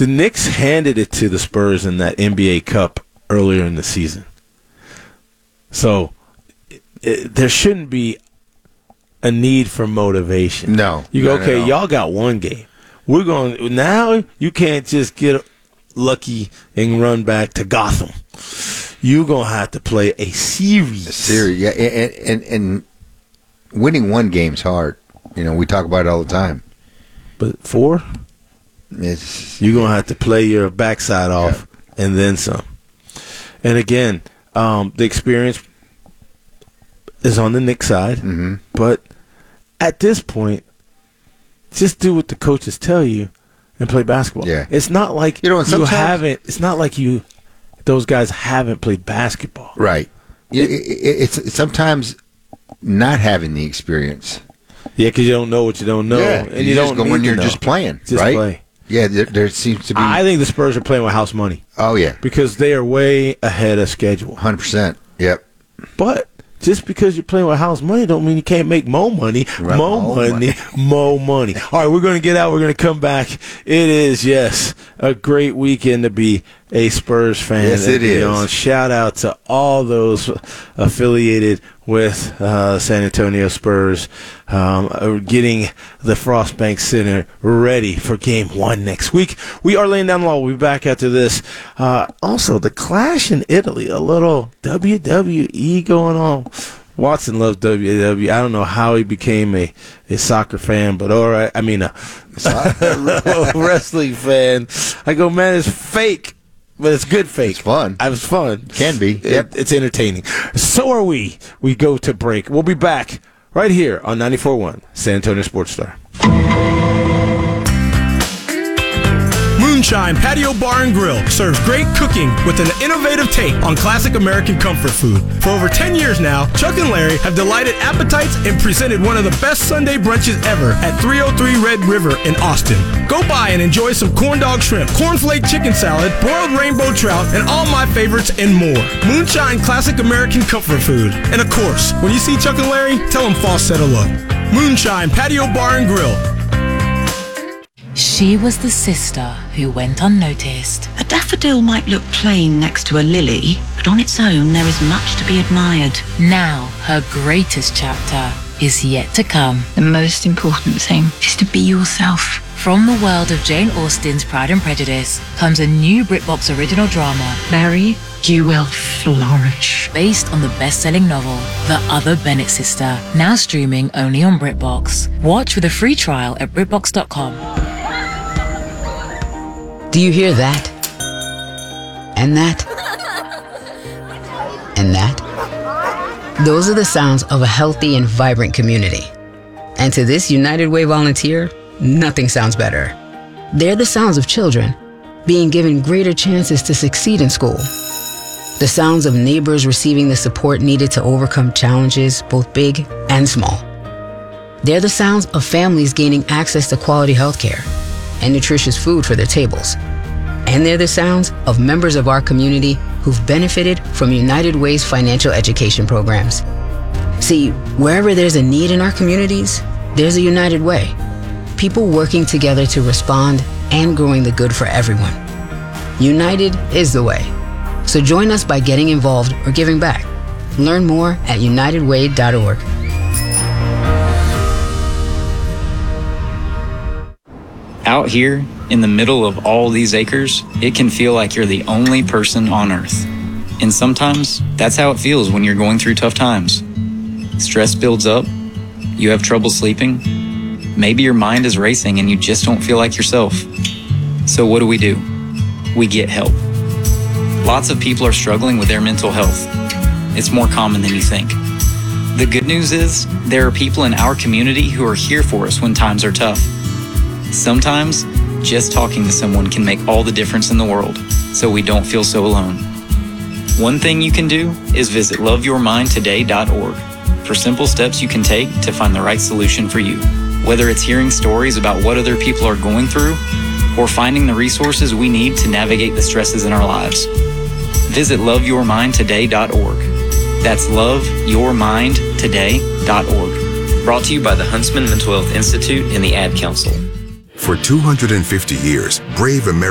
The Knicks handed it to the Spurs in that NBA Cup earlier in the season. So there shouldn't be a need for motivation. No. You go, okay, y'all got one game. We're going now. You can't just get lucky and run back to Gotham. You're gonna have to play a series. Yeah, and winning one game's hard. We talk about it all the time. But 4, you're gonna have to play your backside off and then some. And again, the experience is on the Knicks side, but at this point, just do what the coaches tell you and play basketball. Yeah. It's not like It's not like those guys haven't played basketball. Right. It's sometimes not having the experience. Yeah, because you don't know what you don't know, and you don't go when you're just playing. Just right? play. Yeah, there seems to be. I think the Spurs are playing with house money. Oh yeah, because they are way ahead of schedule. 100%. Yep. But just because you're playing with house money don't mean you can't make more money. Right. More money. All right, we're going to get out. We're going to come back. It is, yes, a great weekend to be a Spurs fan. Yes, it is. Shout out to all those affiliated with San Antonio Spurs getting the Frostbank Center ready for Game 1 next week. We are laying down the law. We'll be back after this. Also, the Clash in Italy, a little WWE going on. Watson loves WWE. I don't know how he became a soccer fan, but all right. I mean, a wrestling fan. I go, man, it's fake. But it's good fake. It's fun. It was fun. Can be. Yep. It's entertaining. So are we. We go to break. We'll be back right here on 94.1 San Antonio Sports Star. Moonshine Patio Bar and Grill serves great cooking with an innovative take on classic American comfort food. For over 10 years now, Chuck and Larry have delighted appetites and presented one of the best Sunday brunches ever at 303 Red River in Austin. Go by and enjoy some corn dog shrimp, cornflake chicken salad, broiled rainbow trout, and all my favorites and more. Moonshine classic American comfort food. And of course, when you see Chuck and Larry, tell them Foss said hello. Moonshine Patio Bar and Grill. She was the sister who went unnoticed. A daffodil might look plain next to a lily, but on its own there is much to be admired. Now, her greatest chapter is yet to come. The most important thing is to be yourself. From the world of Jane Austen's Pride and Prejudice comes a new BritBox original drama, Mary, you will flourish. Based on the best-selling novel, The Other Bennett Sister, now streaming only on BritBox. Watch with a free trial at BritBox.com. Do you hear that? And that? And that? Those are the sounds of a healthy and vibrant community. And to this United Way volunteer, nothing sounds better. They're the sounds of children being given greater chances to succeed in school. The sounds of neighbors receiving the support needed to overcome challenges, both big and small. They're the sounds of families gaining access to quality healthcare and nutritious food for their tables. And they're the sounds of members of our community who've benefited from United Way's financial education programs. See, wherever there's a need in our communities, there's a United Way. People working together to respond and growing the good for everyone. United is the way. So join us by getting involved or giving back. Learn more at unitedway.org. Out here, in the middle of all these acres, it can feel like you're the only person on Earth. And sometimes, that's how it feels when you're going through tough times. Stress builds up, you have trouble sleeping, maybe your mind is racing and you just don't feel like yourself. So what do? We get help. Lots of people are struggling with their mental health. It's more common than you think. The good news is, there are people in our community who are here for us when times are tough. Sometimes, just talking to someone can make all the difference in the world, so we don't feel so alone. One thing you can do is visit loveyourmindtoday.org for simple steps you can take to find the right solution for you. Whether it's hearing stories about what other people are going through, or finding the resources we need to navigate the stresses in our lives. Visit loveyourmindtoday.org. That's loveyourmindtoday.org. Brought to you by the Huntsman Mental Health Institute and the Ad Council. For 250 years, brave Americans